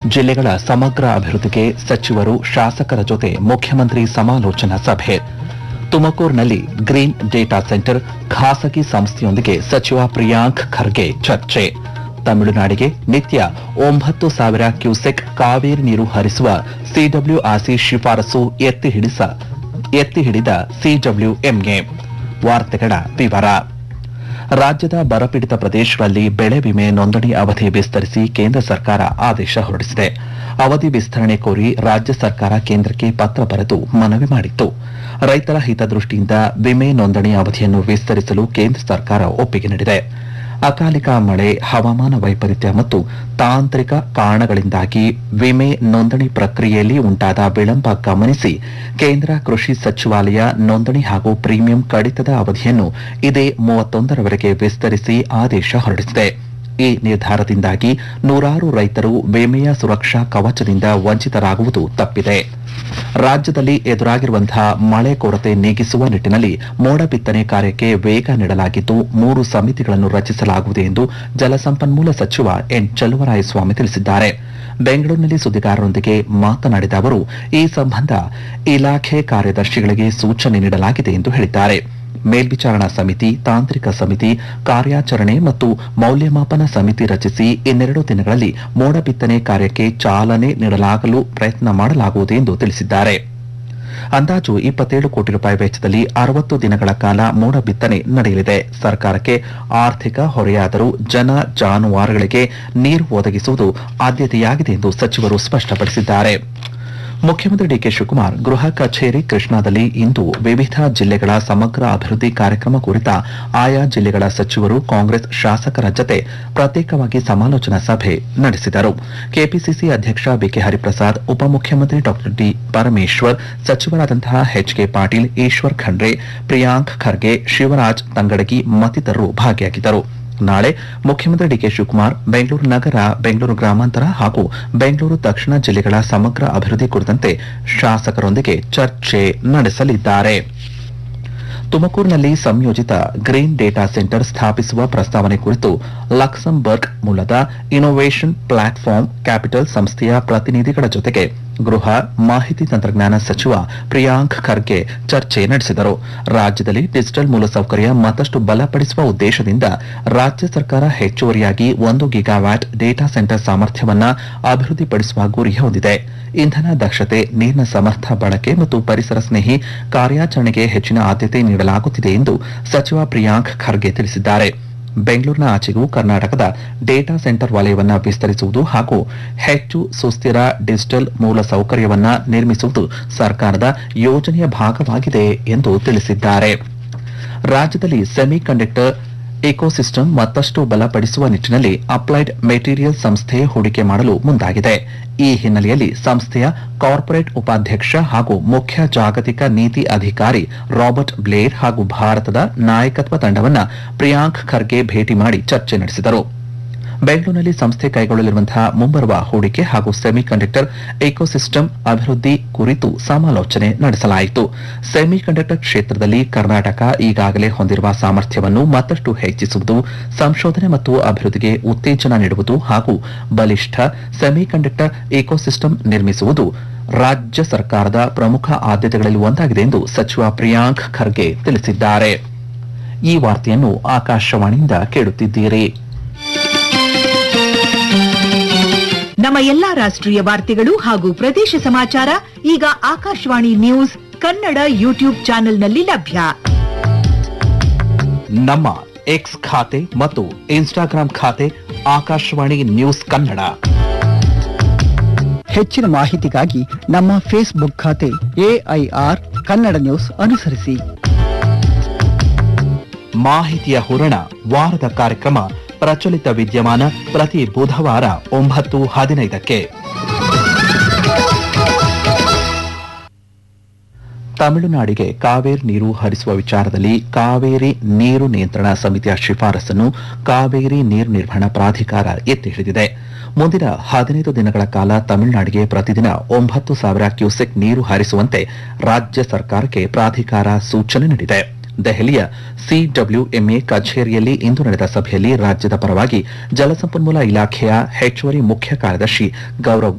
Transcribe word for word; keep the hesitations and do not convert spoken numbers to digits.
ಜಿಲ್ಲೆಗಳ ಸಮಗ್ರ ಅಭಿವೃದ್ಧಿಗೆ ಸಚಿವರು ಶಾಸಕರ ಜೊತೆ ಮುಖ್ಯಮಂತ್ರಿ ಸಮಾಲೋಚನಾ ಸಭೆ. ತುಮಕೂರಿನಲ್ಲಿ ಗ್ರೀನ್ ಡೇಟಾ ಸೆಂಟರ್ ಖಾಸಗಿ ಸಂಸ್ಥೆಯೊಂದಿಗೆ ಸಚಿವ ಪ್ರಿಯಾಂಕ್ ಖರ್ಗೆ ಚರ್ಚೆ. ತಮಿಳುನಾಡಿಗೆ ನಿತ್ಯ ಒಂಬತ್ತು ಸಾವಿರ ಕ್ಯೂಸೆಕ್ ಕಾವೇರಿ ನೀರು ಹರಿಸುವ ಸಿಡಬ್ಲ್ಯೂಆರ್ಸಿ ಶಿಫಾರಸು ಎತ್ತಿ ಹಿಡಿಸ ಎತ್ತಿ ಹಿಡಿದ ಸಿಡಬ್ಲ್ಯೂಎಂಗೆ. ವಾರ್ತೆಗಳ ವಿವರ. ರಾಜ್ಯದ ಬರಪೀಡಿತ ಪ್ರದೇಶಗಳಲ್ಲಿ ಬೆಳೆ ವಿಮೆ ನೋಂದಣಿ ಅವಧಿ ವಿಸ್ತರಿಸಿ ಕೇಂದ್ರ ಸರ್ಕಾರ ಆದೇಶ ಹೊರಡಿಸಿದೆ. ಅವಧಿ ವಿಸ್ತರಣೆ ಕೋರಿ ರಾಜ್ಯ ಸರ್ಕಾರ ಕೇಂದ್ರಕ್ಕೆ ಪತ್ರ ಬರೆದು ಮನವಿ ಮಾಡಿತ್ತು. ರೈತರ ಹಿತದೃಷ್ಟಿಯಿಂದ ವಿಮೆ ನೋಂದಣಿ ಅವಧಿಯನ್ನು ವಿಸ್ತರಿಸಲು ಕೇಂದ್ರ ಸರ್ಕಾರ ಒಪ್ಪಿಗೆ ನೀಡಿದೆ. ಅಕಾಲಿಕ ಮಳೆ, ಹವಾಮಾನ ವೈಪರೀತ್ಯ ಮತ್ತು ತಾಂತ್ರಿಕ ಕಾರಣಗಳಿಂದಾಗಿ ವಿಮೆ ನೋಂದಣಿ ಪ್ರಕ್ರಿಯೆಯಲ್ಲಿ ಉಂಟಾದ ವಿಳಂಬ ಗಮನಿಸಿ ಕೇಂದ್ರ ಕೃಷಿ ಸಚಿವಾಲಯ ನೋಂದಣಿ ಹಾಗೂ ಪ್ರೀಮಿಯಂ ಕಡಿತದ ಅವಧಿಯನ್ನು ಇದೇ ಮೂವತ್ತೊಂದರವರೆಗೆ ವಿಸ್ತರಿಸಿ ಆದೇಶ ಹೊರಡಿಸಿದೆ. ಈ ನಿರ್ಧಾರದಿಂದಾಗಿ ನೂರಾರು ರೈತರು ವಿಮೆಯ ಸುರಕ್ಷಾ ಕವಚದಿಂದ ವಂಚಿತರಾಗುವುದು ತಪ್ಪಿದೆ. ರಾಜ್ಯದಲ್ಲಿ ಎದುರಾಗಿರುವಂತಹ ಮಳೆ ಕೊರತೆ ನೀಗಿಸುವ ನಿಟ್ಟಿನಲ್ಲಿ ಮೋಡ ಬಿತ್ತನೆ ಕಾರ್ಯಕ್ಕೆ ವೇಗ ನೀಡಲಾಗಿದ್ದು ಮೂರು ಸಮಿತಿಗಳನ್ನು ರಚಿಸಲಾಗುವುದು ಎಂದು ಜಲಸಂಪನ್ಮೂಲ ಸಚಿವ ಎನ್ ಚಲುವರಾಯಸ್ವಾಮಿ ತಿಳಿಸಿದ್ದಾರೆ. ಬೆಂಗಳೂರಿನಲ್ಲಿ ಸುದ್ದಿಗಾರರೊಂದಿಗೆ ಮಾತನಾಡಿದ ಅವರು, ಈ ಸಂಬಂಧ ಇಲಾಖೆ ಕಾರ್ಯದರ್ಶಿಗಳಿಗೆ ಸೂಚನೆ ನೀಡಲಾಗಿದೆ ಎಂದು ಹೇಳಿದ್ದಾರೆ. ಮೇಲ್ವಿಚಾರಣಾ ಸಮಿತಿ, ತಾಂತ್ರಿಕ ಸಮಿತಿ, ಕಾರ್ಯಾಚರಣೆ ಮತ್ತು ಮೌಲ್ಯಮಾಪನ ಸಮಿತಿ ರಚಿಸಿ ಇನ್ನೆರಡು ದಿನಗಳಲ್ಲಿ ಮೋಡ ಬಿತ್ತನೆ ಕಾರ್ಯಕ್ಕೆ ಚಾಲನೆ ನೀಡಲಾಗಲು ಪ್ರಯತ್ನ ಮಾಡಲಾಗುವುದು ಎಂದು ತಿಳಿಸಿದ್ದಾರೆ. ಅಂದಾಜು ಇಪ್ಪತ್ತೇಳು ಕೋಟಿ ರೂಪಾಯಿ ವೆಚ್ಚದಲ್ಲಿ ಅರವತ್ತು ದಿನಗಳ ಕಾಲ ಮೋಡ ಬಿತ್ತನೆ ನಡೆಯಲಿದೆ. ಸರ್ಕಾರಕ್ಕೆ ಆರ್ಥಿಕ ಹೊರೆಯಾದರೂ ಜನ ಜಾನುವಾರುಗಳಿಗೆ ನೀರು ಒದಗಿಸುವುದು ಆದ್ಯತೆಯಾಗಿದೆ ಎಂದು ಸಚಿವರು ಸ್ಪಷ್ಟಪಡಿಸಿದ್ದಾರೆ. ಮುಖ್ಯಮಂತ್ರಿ ಡಿಕೆ ಶಿವಕುಮಾರ್ ಗೃಹ ಕಚೇರಿ ಕೃಷ್ಣಾದಲ್ಲಿ ಇಂದು ವಿವಿಧ ಜಿಲ್ಲೆಗಳ ಸಮಗ್ರ ಅಭಿವೃದ್ಧಿ ಕಾರ್ಯಕ್ರಮ ಕುರಿತ ಆಯಾ ಜಿಲ್ಲೆಗಳ ಸಚಿವರು, ಕಾಂಗ್ರೆಸ್ ಶಾಸಕರ ಜತೆ ಪ್ರತ್ಯೇಕವಾಗಿ ಸಮಾಲೋಚನಾ ಸಭೆ ನಡೆಸಿದರು. ಕೆಪಿಸಿಸಿ ಅಧ್ಯಕ್ಷ ಬಿಕೆ ಹರಿಪ್ರಸಾದ್, ಉಪಮುಖ್ಯಮಂತ್ರಿ ಡಾ D Parameshwar, ಸಚಿವರಾದಂತಹ H K Patil, Eshwar Khandre, Priyank Kharge, Shivraj Tangadagi ಮತ್ತಿತರರು ಭಾಗಿಯಾಗಿದ್ದರು. ನಾಳೆ ಮುಖ್ಯಮಂತ್ರಿ ಡಿಕೆ ಶಿವಕುಮಾರ್ ಬೆಂಗಳೂರು ನಗರ, ಬೆಂಗಳೂರು ಗ್ರಾಮಾಂತರ ಹಾಗೂ ಬೆಂಗಳೂರು ದಕ್ಷಿಣ ಜಿಲ್ಲೆಗಳ ಸಮಗ್ರ ಅಭಿವೃದ್ಧಿ ಕುರಿತಂತೆ ಶಾಸಕರೊಂದಿಗೆ ಚರ್ಚೆ ನಡೆಸಲಿದ್ದಾರೆ. ತುಮಕೂರಿನಲ್ಲಿ ಸಂಯೋಜಿತ ಗ್ರೀನ್ ಡೇಟಾ ಸೆಂಟರ್ ಸ್ಥಾಪಿಸುವ ಪ್ರಸ್ತಾವನೆ ಕುರಿತು ಲಕ್ಸಂಬರ್ಗ್ ಮೂಲದ ಇನ್ನೋವೇಷನ್ ಪ್ಲಾಟ್ಫಾರ್ಮ್ ಕ್ಯಾಪಿಟಲ್ ಸಂಸ್ಥೆಯ ಪ್ರತಿನಿಧಿಗಳ ಜೊತೆಗೆ ಗೃಹ ಮಾಹಿತಿ ತಂತ್ರಜ್ಞಾನ ಸಚಿವ ಪ್ರಿಯಾಂಕ್ ಖರ್ಗೆ ಚರ್ಚೆ ನಡೆಸಿದರು. ರಾಜ್ಯದಲ್ಲಿ ಡಿಜಿಟಲ್ ಮೂಲಸೌಕರ್ಯ ಮತ್ತಷ್ಟು ಬಲಪಡಿಸುವ ಉದ್ದೇಶದಿಂದ ರಾಜ್ಯ ಸರ್ಕಾರ ಹೆಚ್ಚುವರಿಯಾಗಿ ಒಂದು ಗಿಗಾವ್ಯಾಟ್ ಡೇಟಾ ಸೆಂಟರ್ ಸಾಮರ್ಥ್ಯವನ್ನು ಅಭಿವೃದ್ಧಿಪಡಿಸುವ ಗುರಿ ಹೊಂದಿದೆ. ಇಂಧನ ದಕ್ಷತೆ, ನೀರಿನ ಸಮರ್ಥ ಬಳಕೆ ಮತ್ತು ಪರಿಸರ ಸ್ನೇಹಿ ಕಾರ್ಯಾಚರಣೆಗೆ ಹೆಚ್ಚಿನ ಆದ್ಯತೆ ನೀಡಲಾಗುತ್ತಿದೆ ಎಂದು ಸಚಿವ ಪ್ರಿಯಾಂಕ್ ಖರ್ಗೆ ತಿಳಿಸಿದ್ದಾರೆ. ಬೆಂಗಳೂರಿನ ಆಚೆಗೂ ಕರ್ನಾಟಕದ ಡೇಟಾ ಸೆಂಟರ್ ವಲಯವನ್ನು ವಿಸ್ತರಿಸುವುದು ಹಾಗೂ ಹೆಚ್ಚು ಸುಸ್ಥಿರ ಡಿಜಿಟಲ್ ಮೂಲಸೌಕರ್ಯವನ್ನು ನಿರ್ಮಿಸುವುದು ಸರ್ಕಾರದ ಯೋಜನೆಯ ಭಾಗವಾಗಿದೆ ಎಂದು ತಿಳಿಸಿದ್ದಾರೆ. ರಾಜ್ಯದಲ್ಲಿ ಸೆಮಿ ಕಂಡಕ್ಟರ್ ಇಕೋಸಿಸ್ಟಮ್ ಮತ್ತಷ್ಟು ಬಲಪಡಿಸುವ ನಿಟ್ಟಿನಲ್ಲಿ ಅಪ್ಲೈಡ್ ಮೆಟೀರಿಯಲ್ ಸಂಸ್ಥೆ ಹೂಡಿಕೆ ಮಾಡಲು ಮುಂದಾಗಿದೆ. ಈ ಹಿನ್ನೆಲೆಯಲ್ಲಿ ಸಂಸ್ಥೆಯ ಕಾರ್ಪೊರೇಟ್ ಉಪಾಧ್ಯಕ್ಷ ಹಾಗೂ ಮುಖ್ಯ ಜಾಗತಿಕ ನೀತಿ ಅಧಿಕಾರಿ ರಾಬರ್ಟ್ ಬ್ಲೇರ್ ಹಾಗೂ ಭಾರತದ ನಾಯಕತ್ವ ತಂಡವನ್ನು ಪ್ರಿಯಾಂಕ್ ಖರ್ಗೆ ಭೇಟಿ ಮಾಡಿ ಚರ್ಚೆ ನಡೆಸಿದರು. ಬೆಂಗಳೂರಿನಲ್ಲಿ ಸಂಸ್ಥೆ ಕೈಗೊಳ್ಳಲಿರುವಂತಹ ಮುಂಬರುವ ಹೂಡಿಕೆ ಹಾಗೂ ಸೆಮಿ ಕಂಡಕ್ಟರ್ ಇಕೋಸಿಸ್ಟಮ್ ಅಭಿವೃದ್ಧಿ ಕುರಿತು ಸಮಾಲೋಚನೆ ನಡೆಸಲಾಯಿತು. ಸೆಮಿ ಕಂಡಕ್ಟರ್ ಕ್ಷೇತ್ರದಲ್ಲಿ ಕರ್ನಾಟಕ ಈಗಾಗಲೇ ಹೊಂದಿರುವ ಸಾಮರ್ಥ್ಯವನ್ನು ಮತ್ತಷ್ಟು ಹೆಚ್ಚಿಸುವುದು, ಸಂಶೋಧನೆ ಮತ್ತು ಅಭಿವೃದ್ಧಿಗೆ ಉತ್ತೇಜನ ನೀಡುವುದು ಹಾಗೂ ಬಲಿಷ್ಠ ಸೆಮಿ ಕಂಡಕ್ಟರ್ ಇಕೋಸಿಸ್ಟಮ್ ನಿರ್ಮಿಸುವುದು ರಾಜ್ಯ ಸರ್ಕಾರದ ಪ್ರಮುಖ ಆದ್ಯತೆಗಳಲ್ಲಿ ಒಂದಾಗಿದೆ ಎಂದು ಸಚಿವ ಪ್ರಿಯಾಂಕ್ ಖರ್ಗೆ ತಿಳಿಸಿದ್ದಾರೆ. ಈ ವಾರ್ತೆಯನ್ನು ಆಕಾಶವಾಣಿಯಿಂದ ಕೇಳುತ್ತಿದ್ದೀರಿ. ನಮ್ಮ ಎಲ್ಲಾ ರಾಷ್ಟ್ರೀಯ ವಾರ್ತೆಗಳು ಹಾಗೂ ಪ್ರದೇಶ ಸಮಾಚಾರ ಈಗ ಆಕಾಶವಾಣಿ ನ್ಯೂಸ್ ಕನ್ನಡ ಯೂಟ್ಯೂಬ್ ಚಾನೆಲ್ನಲ್ಲಿ ಲಭ್ಯ. ನಮ್ಮ ಎಕ್ಸ್ ಖಾತೆ ಮತ್ತು ಇನ್ಸ್ಟಾಗ್ರಾಂ ಖಾತೆ ಆಕಾಶವಾಣಿ ನ್ಯೂಸ್ ಕನ್ನಡ. ಹೆಚ್ಚಿನ ಮಾಹಿತಿಗಾಗಿ ನಮ್ಮ ಫೇಸ್ಬುಕ್ ಖಾತೆ ಎಐಆರ್ ಕನ್ನಡ ನ್ಯೂಸ್ ಅನುಸರಿಸಿ. ಮಾಹಿತಿಯ ಹೂರಣ ವಾರದ ಕಾರ್ಯಕ್ರಮ ಪ್ರಚಲಿತ ವಿದ್ಯಮಾನ ಪ್ರತಿ ಬುಧವಾರ ಒಂಬತ್ತು ಹದಿನೈದಕ್ಕೆ. ತಮಿಳುನಾಡಿಗೆ ಕಾವೇರಿ ನೀರು ಹರಿಸುವ ವಿಚಾರದಲ್ಲಿ ಕಾವೇರಿ ನೀರು ನಿಯಂತ್ರಣ ಸಮಿತಿಯ ಶಿಫಾರಸನ್ನು ಕಾವೇರಿ ನೀರು ನಿರ್ವಹಣಾ ಪ್ರಾಧಿಕಾರ ಎತ್ತಿ ಹಿಡಿದಿದೆ. ಮುಂದಿನ ಹದಿನೈದು ದಿನಗಳ ಕಾಲ ತಮಿಳುನಾಡಿಗೆ ಪ್ರತಿದಿನ ಒಂಬತ್ತು ಸಾವಿರ ಕ್ಯೂಸೆಕ್ ನೀರು ಹರಿಸುವಂತೆ ರಾಜ್ಯ ಸರ್ಕಾರಕ್ಕೆ ಪ್ರಾಧಿಕಾರ ಸೂಚನೆ ನೀಡಿದೆ. ದೆಹಲಿಯ ಸಿಡಬ್ಲ್ಯೂಎಂಎ ಕಚೇರಿಯಲ್ಲಿ ಇಂದು ನಡೆದ ಸಭೆಯಲ್ಲಿ ರಾಜ್ಯದ ಪರವಾಗಿ ಜಲಸಂಪನ್ಮೂಲ ಇಲಾಖೆಯ ಹೆಚ್ಚುವರಿ ಮುಖ್ಯ ಕಾರ್ಯದರ್ಶಿ ಗೌರವ್